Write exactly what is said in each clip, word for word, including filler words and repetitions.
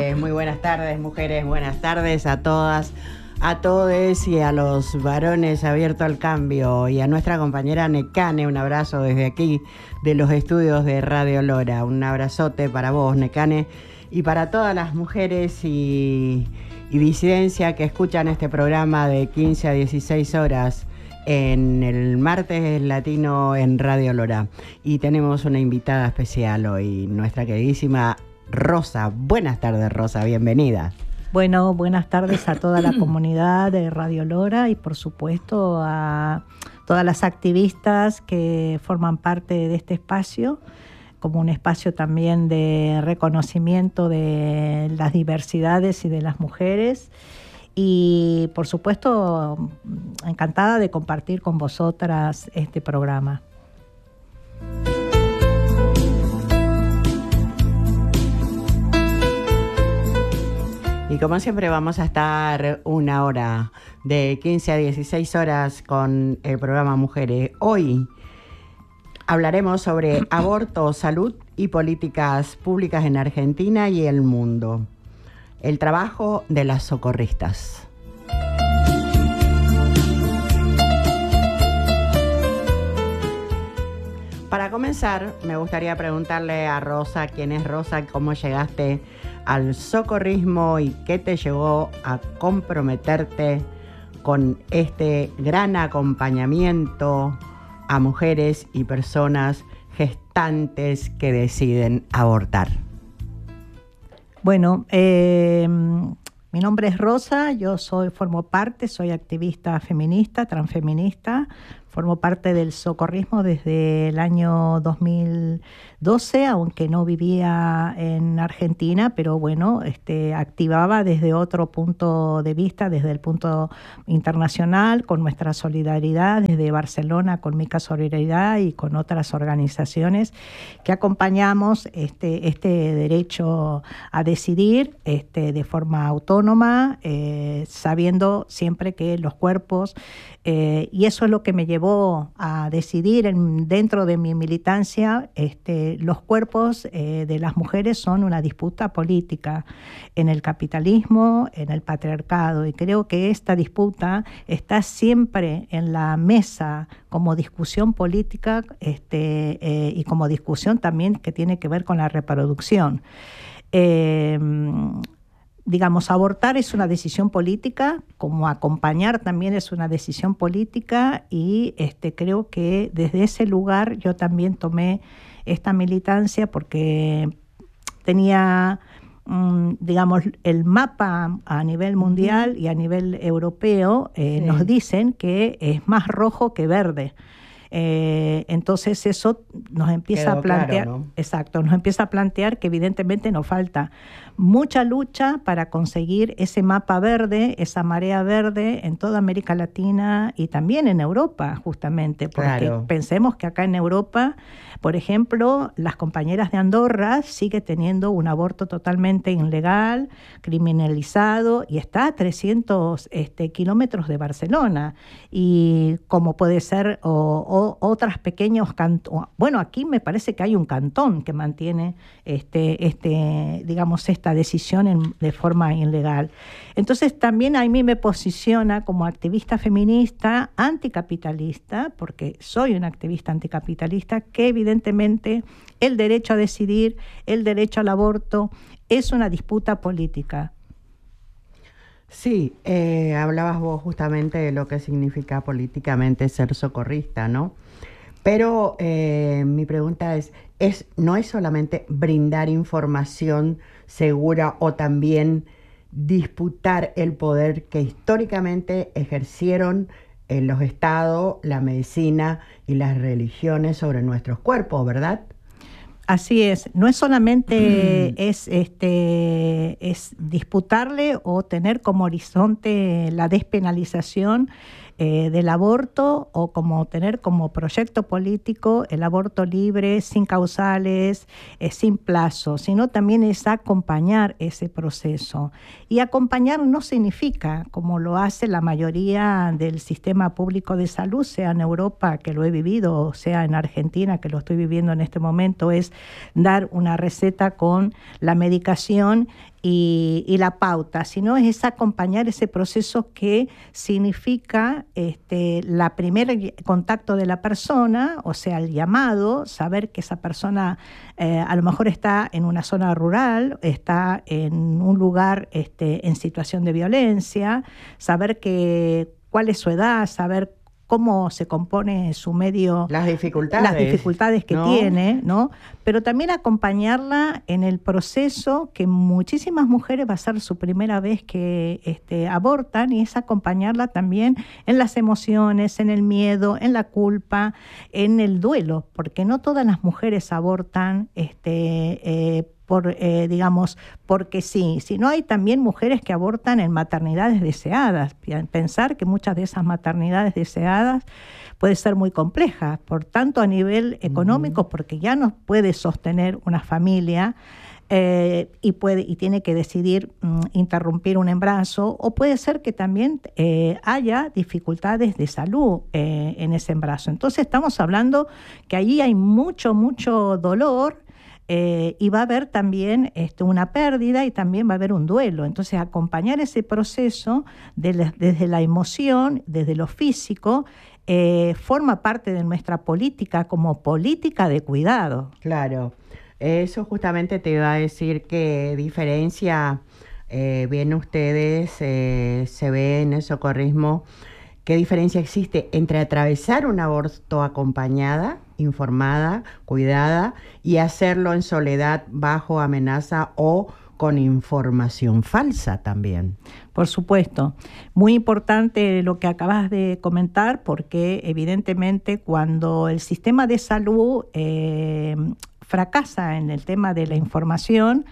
tardes, muy buenas tardes, mujeres, buenas tardes a todas, a todes y a los varones abiertos al cambio y a nuestra compañera Necane, un abrazo desde aquí de los estudios de Radio Lora, un abrazote para vos, Necane, y para todas las mujeres y, y disidencia que escuchan este programa de quince a dieciséis horas en el martes latino en Radio Lora. Y tenemos una invitada especial hoy, nuestra queridísima Rosa. Buenas tardes, Rosa, bienvenida. Bueno, buenas tardes a toda la comunidad de Radio Lora y por supuesto a todas las activistas que forman parte de este espacio, como un espacio también de reconocimiento de las diversidades y de las mujeres. Y por supuesto, encantada de compartir con vosotras este programa. Y como siempre vamos a estar una hora, de quince a dieciséis horas con el programa Mujeres. Hoy hablaremos sobre aborto, salud y políticas públicas en Argentina y el mundo. El trabajo de las socorristas. Para comenzar, me gustaría preguntarle a Rosa, ¿quién es Rosa? ¿Cómo llegaste al socorrismo y qué te llevó a comprometerte con este gran acompañamiento a mujeres y personas gestantes que deciden abortar? Bueno, eh, mi nombre es Rosa, yo soy, formo parte, soy activista feminista, transfeminista, formo parte del socorrismo desde el año dos mil doce, aunque no vivía en Argentina, pero bueno, este, activaba desde otro punto de vista, desde el punto internacional, con nuestra solidaridad, desde Barcelona, con Mica Solidaridad y con otras organizaciones que acompañamos este, este derecho a decidir este, de forma autónoma, eh, sabiendo siempre que los cuerpos, eh, y eso es lo que me llevó a decidir en, dentro de mi militancia, este, los cuerpos eh, de las mujeres son una disputa política en el capitalismo, en el patriarcado, y creo que esta disputa está siempre en la mesa como discusión política este, eh, y como discusión también que tiene que ver con la reproducción. Eh, Digamos, abortar es una decisión política, como acompañar también es una decisión política, y este, creo que desde ese lugar yo también tomé esta militancia porque tenía, mmm, digamos, el mapa a nivel mundial y a nivel europeo eh, sí. Nos dicen que es más rojo que verde. Eh, entonces eso nos empieza Quedó a plantear, claro, ¿no? Exacto, nos empieza a plantear que evidentemente nos falta mucha lucha para conseguir ese mapa verde, esa marea verde en toda América Latina y también en Europa, justamente, porque claro. Pensemos que acá en Europa, por ejemplo, las compañeras de Andorra sigue teniendo un aborto totalmente ilegal, criminalizado, y está a trescientos este, kilómetros de Barcelona, y como puede ser o, o otras pequeños cantones. Bueno, aquí me parece que hay un cantón que mantiene este, este, digamos, esta decisión en, de forma ilegal. Entonces también a mí me posiciona como activista feminista anticapitalista, porque soy una activista anticapitalista, que evidentemente el derecho a decidir, el derecho al aborto, es una disputa política. Sí, eh, hablabas vos justamente de lo que significa políticamente ser socorrista, ¿no? Pero eh, mi pregunta es, es, ¿no es solamente brindar información segura o también disputar el poder que históricamente ejercieron eh, los estados, la medicina y las religiones sobre nuestros cuerpos, verdad? Así es, no es solamente mm. es, este, es disputarle o tener como horizonte la despenalización eh, del aborto, o como tener como proyecto político el aborto libre, sin causales, eh, sin plazo, sino también es acompañar ese proceso. Y acompañar no significa, como lo hace la mayoría del sistema público de salud, sea en Europa, que lo he vivido, o sea en Argentina, que lo estoy viviendo en este momento, es dar una receta con la medicación y, y la pauta, sino es acompañar ese proceso que significa este, la primer contacto de la persona, o sea, el llamado, saber que esa persona eh, a lo mejor está en una zona rural, está en un lugar este, en situación de violencia, saber que, cuál es su edad, saber cómo se compone su medio, las dificultades, las dificultades que ¿no? tiene, ¿no? Pero también acompañarla en el proceso que muchísimas mujeres va a ser su primera vez que este, abortan, y es acompañarla también en las emociones, en el miedo, en la culpa, en el duelo, porque no todas las mujeres abortan este, eh, por, eh, digamos, porque sí, sino hay también mujeres que abortan en maternidades deseadas. Pensar que muchas de esas maternidades deseadas puede ser muy compleja, por tanto a nivel económico, uh-huh. porque ya no puede sostener una familia eh, y, puede, y tiene que decidir um, interrumpir un embarazo, o puede ser que también eh, haya dificultades de salud eh, en ese embarazo. Entonces estamos hablando que allí hay mucho, mucho dolor. Eh, y va a haber también este, una pérdida, y también va a haber un duelo. Entonces, acompañar ese proceso de la, desde la emoción, desde lo físico, eh, forma parte de nuestra política como política de cuidado. Claro, eso justamente te iba a decir, que diferencia, eh, bien ustedes, eh, se ve en el socorrismo, qué diferencia existe entre atravesar un aborto acompañada, informada, cuidada, y hacerlo en soledad, bajo amenaza o con información falsa también. Por supuesto. Muy importante lo que acabas de comentar, porque evidentemente cuando el sistema de salud eh, fracasa en el tema de la información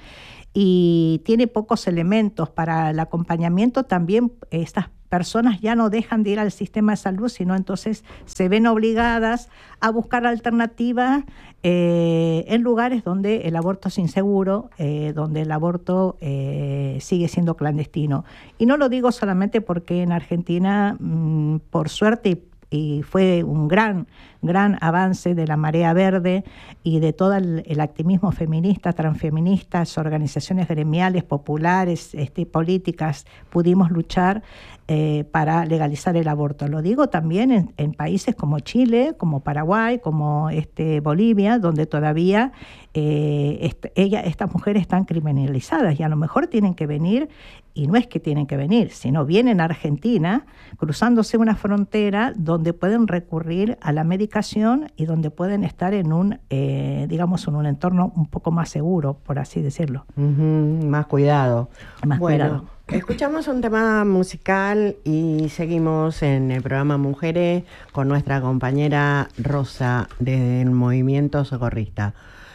y tiene pocos elementos para el acompañamiento, también estas personas ya no dejan de ir al sistema de salud, sino entonces se ven obligadas a buscar alternativas eh, en lugares donde el aborto es inseguro, eh, donde el aborto eh, sigue siendo clandestino. Y no lo digo solamente porque en Argentina, mmm, por suerte, y y fue un gran, gran avance de la Marea Verde y de todo el, el activismo feminista, transfeministas, organizaciones gremiales, populares, este, políticas, pudimos luchar eh, para legalizar el aborto. Lo digo también en, en países como Chile, como Paraguay, como este, Bolivia, donde todavía eh, est- ella, estas mujeres están criminalizadas, y a lo mejor tienen que venir, y no es que tienen que venir, sino vienen a Argentina, cruzándose una frontera donde pueden recurrir a la medicación y donde pueden estar en un, eh, digamos, en un entorno un poco más seguro, por así decirlo. Uh-huh, más cuidado. Más bueno, cuidado. Escuchamos un tema musical y seguimos en el programa Mujeres con nuestra compañera Rosa desde el Movimiento Socorrista.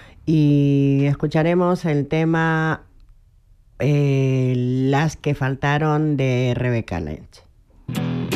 Y escucharemos el tema eh, Las que faltaron, de Rebeca Lynch.